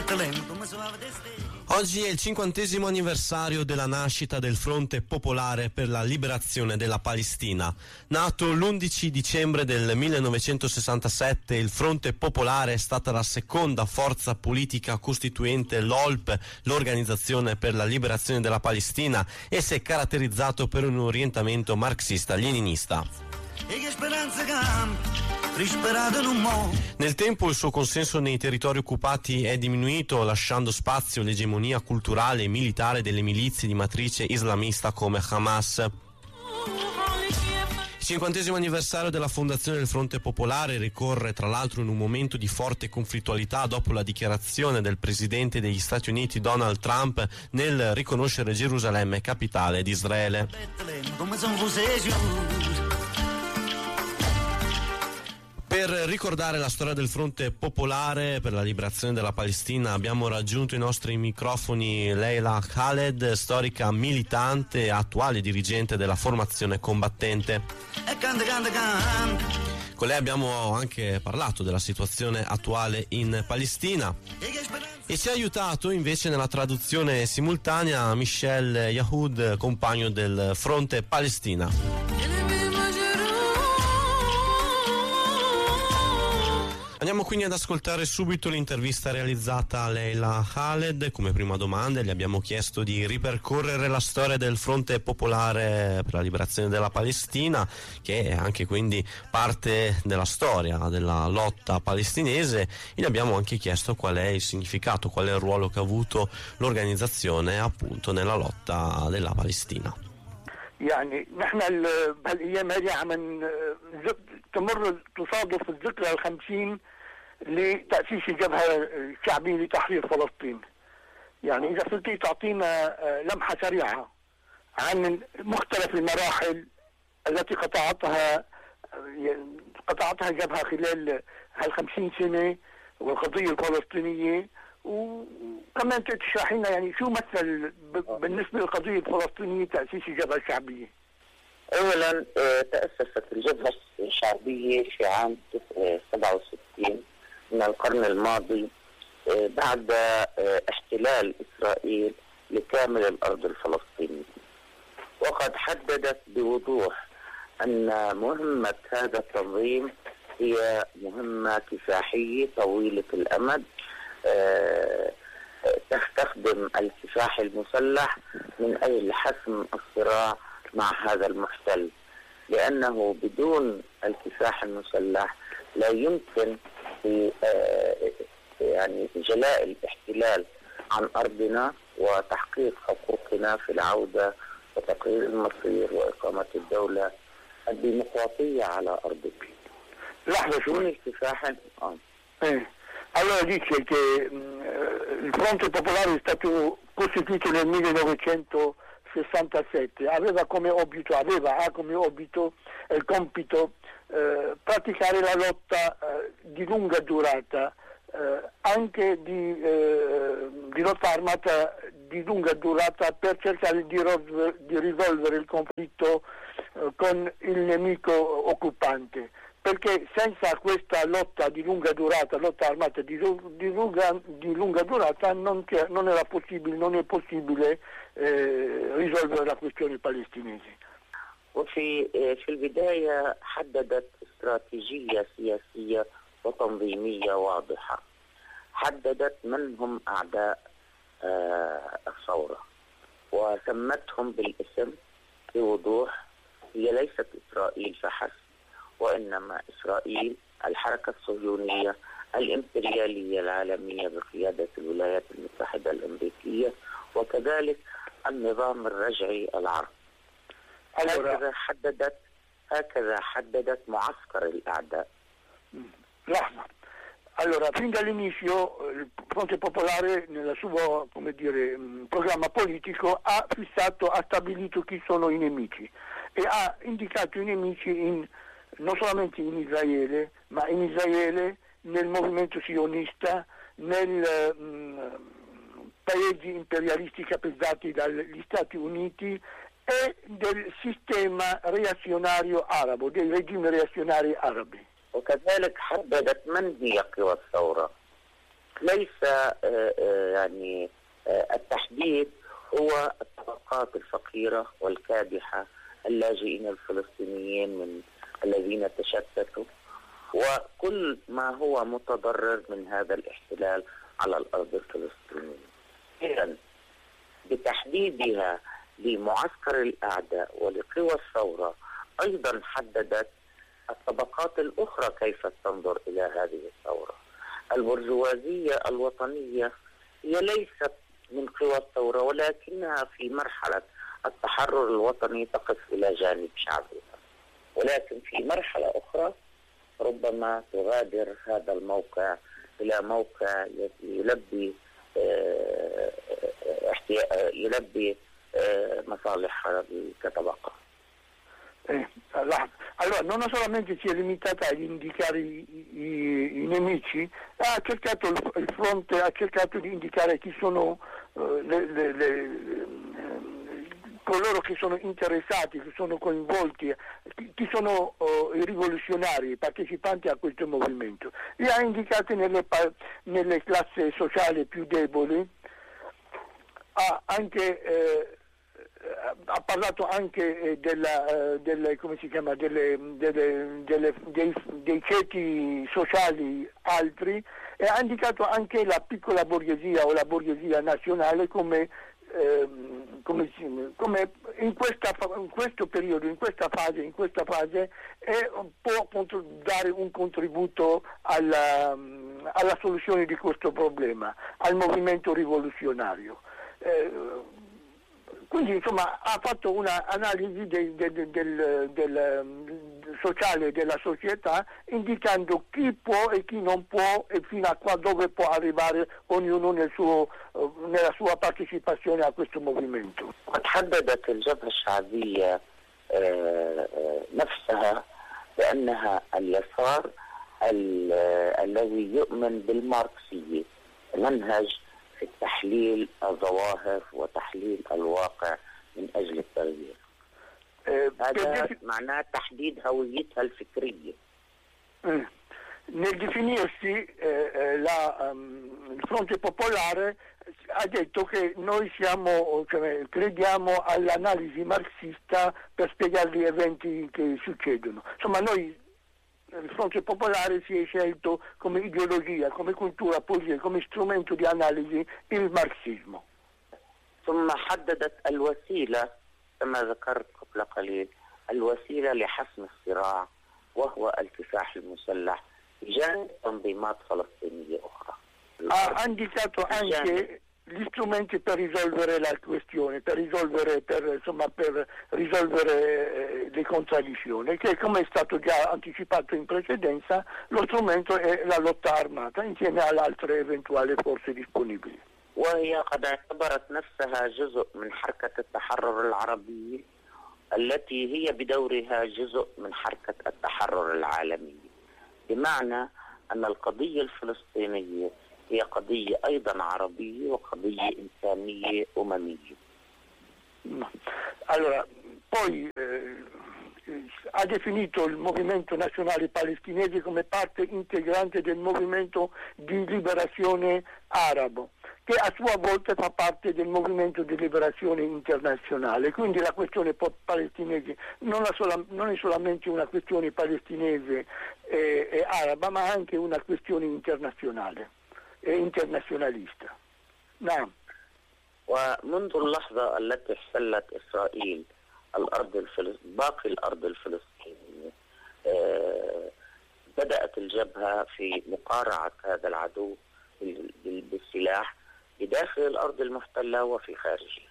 Oggi è il 50° anniversario della nascita del Fronte Popolare per la Liberazione della Palestina. Nato l'11 dicembre del 1967, il Fronte Popolare è stata la seconda forza politica costituente l'OLP, l'Organizzazione per la Liberazione della Palestina, e si è caratterizzato per un orientamento marxista-leninista. Nel tempo il suo consenso nei territori occupati è diminuito, lasciando spazio all'egemonia culturale e militare delle milizie di matrice islamista come Hamas. Il 50° anniversario della fondazione del Fronte Popolare ricorre tra l'altro in un momento di forte conflittualità dopo la dichiarazione del presidente degli Stati Uniti Donald Trump nel riconoscere Gerusalemme capitale di Israele. Per ricordare la storia del Fronte Popolare per la Liberazione della Palestina abbiamo raggiunto i nostri microfoni Leila Khaled, storica militante e attuale dirigente della formazione combattente. Con lei abbiamo anche parlato della situazione attuale in Palestina e ci ha aiutato invece nella traduzione simultanea Michel Yahoud, compagno del Fronte Palestina. Andiamo quindi ad ascoltare subito l'intervista realizzata a Leila Khaled. Come prima domanda gli abbiamo chiesto di ripercorrere la storia del Fronte Popolare per la Liberazione della Palestina, che è anche quindi parte della storia della lotta palestinese, e gli abbiamo anche chiesto qual è il significato, qual è il ruolo che ha avuto l'organizzazione appunto nella lotta della Palestina. يعني نحن بهالايام هذه عم تصادف الذكرى ال50 لتاسيس الجبهه الشعبيه لتحرير فلسطين. يعني اذا كنتي تعطينا لمحه سريعه عن مختلف المراحل التي قطعتها الجبهه خلال هال50 سنه والقضيه الفلسطينيه، وكمان تشرحي لنا يعني شو مثل بالنسبه للقضيه الفلسطينيه تاسيس الجبهه الشعبيه. اولا تاسست الجبهه الشعبيه في عام 67 من القرن الماضي بعد احتلال اسرائيل لكامل الارض الفلسطينيه، وقد حددت بوضوح ان مهمه هذا التنظيم هي مهمه كفاحيه طويله الامد تستخدم الكفاح المسلح من أجل حسم الصراع مع هذا المحتل، لأنه بدون الكفاح المسلح لا يمكن يعني جلاء الاحتلال عن أرضنا وتحقيق حقوقنا في العودة وتقرير المصير وإقامة الدولة الديمقراطية على أرضنا. لحظة شو الكفاح Allora dice che il Fronte Popolare è stato costituito nel 1967, ha come obito il compito praticare la lotta di lunga durata, anche di lotta armata di lunga durata per cercare di risolvere il conflitto con il nemico occupante. Perché senza questa lotta di lunga durata, lotta armata di lunga durata, non è possibile risolvere la questione palestinese. وفي البداية حددت استراتيجية سياسية وتنظيمية واضحة، حددت من هم أعداء الثورة وسمتهم بالاسم بوضوح. هي ليست إسرائيل فحسب، وإنما إسرائيل، الحركة الصهيونية، الإمبريالية العالمية بقيادة الولايات المتحدة الأمريكية، وكذلك النظام الرجعي العربي. هكذا حددت معسكر الأعداء. لحظة. Allora, fin dall'inizio il Fronte Popolare nel suo programma politico ha stabilito chi sono i nemici e ha indicato i nemici non solamente in Israele, ma in Israele, nel movimento sionista, nei paesi imperialisti capeggiati dagli Stati Uniti e del sistema reazionario arabo, dei regimi reazionari arabi. وكذلك حددت من هي قوى الثورة. ليس يعني التحديد هو الطبقات الفقيرة والكادحة، اللاجئين الفلسطينيين من الذين تشتتوا، وكل ما هو متضرر من هذا الاحتلال على الأرض الفلسطينية. إذن بتحديدها لمعسكر الأعداء ولقوى الثورة أيضا حددت الطبقات الأخرى كيف تنظر إلى هذه الثورة. البرجوازية الوطنية هي ليست من قوى الثورة، ولكنها في مرحلة التحرر الوطني تقف إلى جانب شعبها، ولكن في مرحلة أخرى ربما تغادر هذا الموقع إلى موقع يلبي مصالحها كطبقة. Allora, non solamente si è limitata ad indicare i nemici, ha cercato il fronte, ha cercato di indicare chi sono coloro che sono interessati, che sono coinvolti, chi sono i rivoluzionari, i partecipanti a questo movimento. Li ha indicati nelle classi sociali più deboli, ha parlato anche come si chiama, dei ceti sociali altri, e ha indicato anche la piccola borghesia o la borghesia nazionale come in questo periodo, in questa fase può dare un contributo alla soluzione di questo problema, al movimento rivoluzionario. Quindi insomma ha fatto un'analisi del sociale della società, indicando chi può e chi non può e fino a dove può arrivare ognuno nella sua partecipazione a questo movimento. وتحددت الجبهة الشعبية نفسها بأنها اليسار الذي يؤمن بالماركسية، منهج في التحليل الظواهر وتحليل الواقع من أجل التغيير. هذا معناه تحديد هويتها الفكرية. Nel definirsi il Fronte Popolare ha detto che noi crediamo all'analisi marxista per spiegare gli eventi che succedono. Insomma, il Fronte Popolare si è scelto come ideologia, come cultura politica, come strumento di analisi il marxismo. ثم حددت الوسيلة كما ذكرت قبل قليل، الوسيلة لحسم الصراع وهو الكفاح المسلح بجانب تنظيمات فلسطينية أخرى. Ha indicato anche gli strumenti per risolvere la questione, per risolvere le contraddizioni, che come è stato già anticipato in precedenza, lo strumento è la lotta armata insieme alle altre eventuali forze disponibili. وهي قد اعتبرت نفسها جزء من حركة التحرر العربي التي هي بدورها جزء من حركة التحرر العالمي، بمعنى أن القضية الفلسطينية هي قضية أيضا عربية وقضية إنسانية أممية. Allora, poi ha definito il movimento nazionale palestinese come parte integrante del movimento di liberazione arabo, che a sua volta fa parte del movimento di liberazione internazionale. Quindi la questione palestinese non è solamente una questione palestinese e araba, ma anche una questione internazionale e internazionalista. نعم. ومنذ اللحظة التي احتلت إسرائيل باقي الأرض الفلسطينية بدأت الجبهة في مقارعة هذا العدو بالسلاح بداخل الأرض المحتلة وفي خارجها.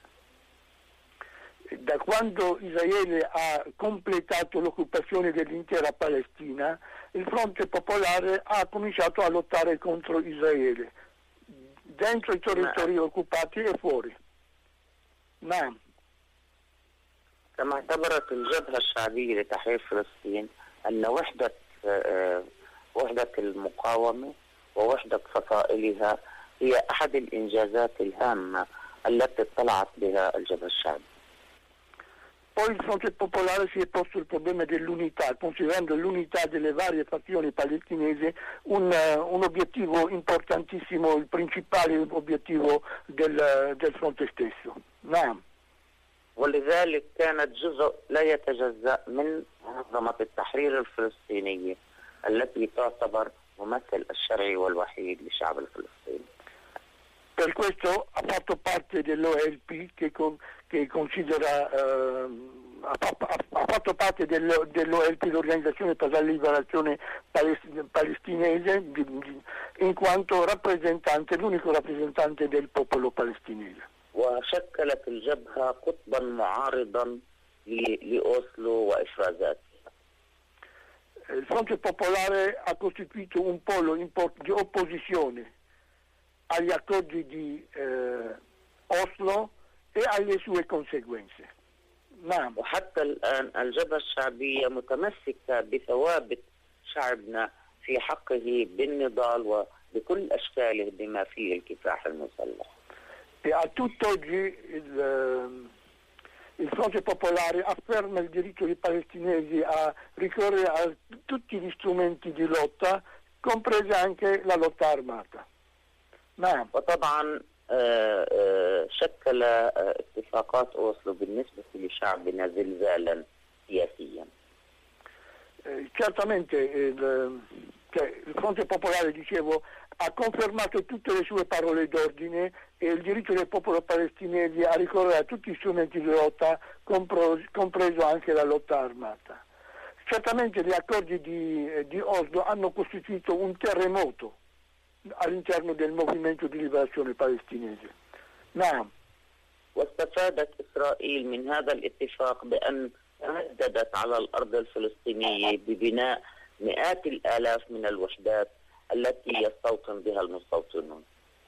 Da quando Israele ha completato l'occupazione dell'intera Palestina, il Fronte Popolare ha cominciato a lottare contro Israele, dentro i territori occupati e fuori. نعم. كما اعتبرت الجبهة الشعبية لتحرير فلسطين أن وحدة المقاومة ووحدة فصائلها هي أحد الإنجازات الهامة التي اطلعت بها الجبهة الشعبية. Poi il Fronte Popolare si è posto il problema dell'unità, considerando l'unità delle varie fazioni palestinesi un obiettivo importantissimo, il principale obiettivo del fronte stesso. نعم. ولذلك كانت جزء لا يتجزأ من منظمة التحرير الفلسطينية التي تعتبر ممثل الشرعي والوحيد للشعب الفلسطيني. Per questo ha fatto parte dell'OLP che considera ha fatto parte dell'OLP, l'Organizzazione per la Liberazione Palestinese, in quanto rappresentante, l'unico rappresentante del popolo palestinese. وشكلت الجبهة قطبا معارضا لأوسلو وإفرازاتها. Il Fronte Popolare ha costituito un polo di opposizione agli accordi di Oslo e alle sue conseguenze. نعم. وحتى الآن الجبهة الشعبية متمسكة بثوابت شعبنا في حقه بالنضال وبكل أشكاله بما فيه الكفاح المسلح. E a tutt'oggi il Fronte Popolare afferma il diritto dei palestinesi a ricorrere a tutti gli strumenti di lotta, compresa anche la lotta armata. نعم. وطبعا شكل اتفاقات أوسلو بالنسبة لشعبنا زلزالا سياسيا. Certamente il Fronte Popolare, dicevo, ha confermato tutte le sue parole d'ordine e il diritto del popolo palestinese a ricorrere a tutti gli strumenti di lotta, compreso anche la lotta armata. Certamente gli accordi di Oslo hanno costituito un terremoto all'interno del movimento di liberazione palestinese. نعم. واستفادت إسرائيل من هذا الاتفاق بأن تمددت على الأرض الفلسطينية ببناء مئات الآلاف من الوحدات التي يستوطن بها المستوطنون.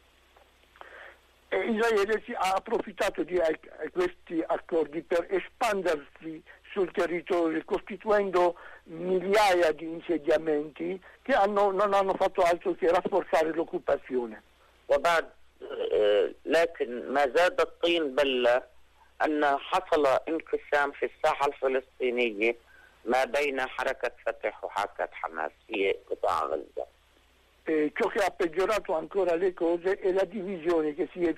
Israele ha approfittato di questi accordi per espandersi sul territorio, costituendo migliaia di insediamenti che non hanno fatto altro che rafforzare l'occupazione. وبعد لكن ما زاد الطين بلة أن حصل انقسام في الساحة الفلسطينية ما بين حركة فتح وحركة حماس في قطاع غزة. Ciò che ha peggiorato ancora le cose è la divisione che si è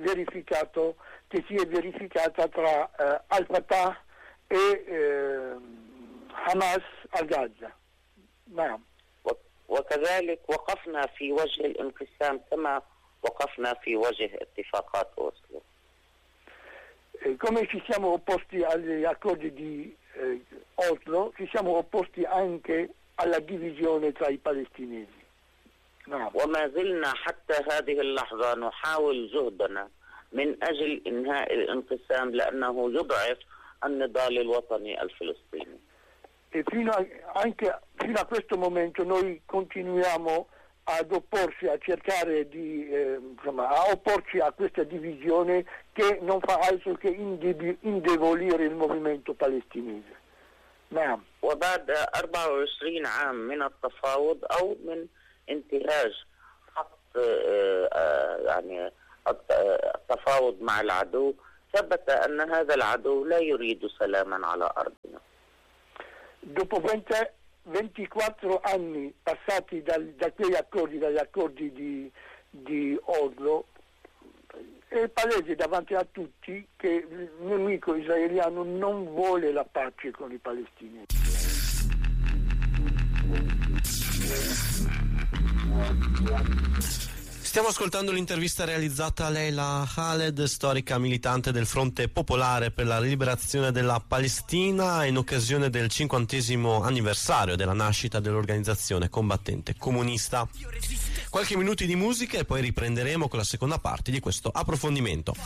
verificata tra Al-Fatah e Hamas a Gaza. نعم. وكذلك وقفنا في وجه الانقسام كما وقفنا في وجه اتفاقات أوسلو. Come ci siamo opposti agli accordi di Oslo, ci siamo opposti anche alla divisione tra i palestinesi. نعم. وما زلنا حتى هذه اللحظة نحاول جهدنا من أجل إنهاء الانقسام لأنه يضعف النضال الوطني الفلسطيني. E fino a questo momento noi continuiamo ad opporsi, a cercare di a opporci a questa divisione che non fa altro che indebolire il movimento palestinese. نعم. وبعد 24 عام من التفاوض أو من انتهاج خط يعني التفاوض مع العدو ثبت أن هذا العدو لا يريد سلاما على أرضنا. Dopo 24 anni passati dagli accordi di Oslo, è palese davanti a tutti che il nemico israeliano non vuole la pace con i palestinesi. Stiamo ascoltando l'intervista realizzata a Leila Khaled, storica militante del Fronte Popolare per la Liberazione della Palestina, in occasione del 50° anniversario della nascita dell'organizzazione combattente comunista. Qualche minuti di musica e poi riprenderemo con la seconda parte di questo approfondimento.